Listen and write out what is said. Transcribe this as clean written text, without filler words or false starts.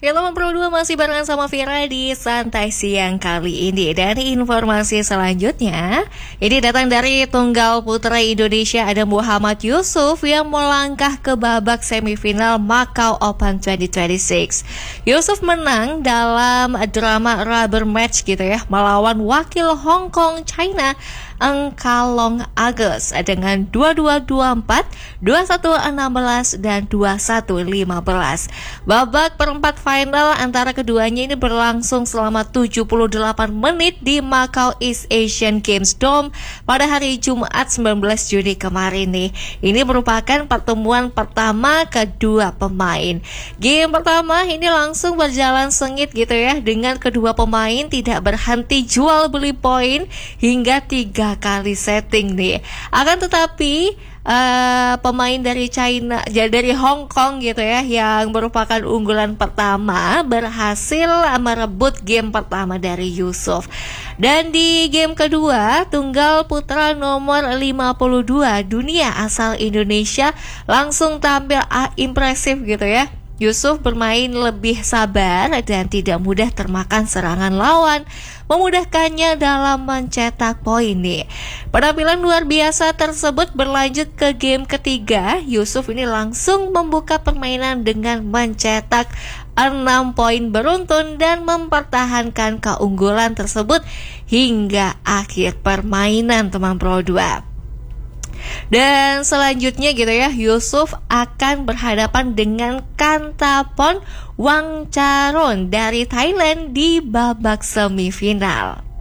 Ya teman Pro 2 masih barengan sama Vira di Santai Siang kali ini. Dan informasi selanjutnya, ini datang dari tunggal putra Indonesia, ada Muhammad Yusuf yang melangkah ke babak semifinal Macau Open 2026. Yusuf menang dalam drama rubber match gitu ya, melawan wakil Hong Kong China Eng Kalong Agus dengan 22-24, 21-16, dan 21-15. Babak perempat final antara keduanya ini berlangsung selama 78 menit di Macau East Asian Games Dome pada hari Jumat 19 Juni kemarin nih. Ini merupakan pertemuan pertama kedua pemain. Game pertama ini langsung berjalan sengit gitu ya, dengan kedua pemain tidak berhenti jual beli poin hingga 3 kali setting nih. Akan tetapi pemain dari China, dari Hong Kong gitu ya, yang merupakan unggulan pertama, berhasil merebut game pertama dari Yusuf. Dan di game kedua, tunggal putra nomor 52 dunia asal Indonesia langsung tampil impresif gitu ya. Yusuf bermain lebih sabar dan tidak mudah termakan serangan lawan, memudahkannya dalam mencetak poin nih. Penampilan luar biasa tersebut berlanjut ke game ketiga. Yusuf ini langsung membuka permainan dengan mencetak 6 poin beruntun dan mempertahankan keunggulan tersebut hingga akhir permainan teman Pro 2. Dan selanjutnya gitu ya, Yusuf akan berhadapan dengan Kantapon Wangcharoen dari Thailand di babak semifinal.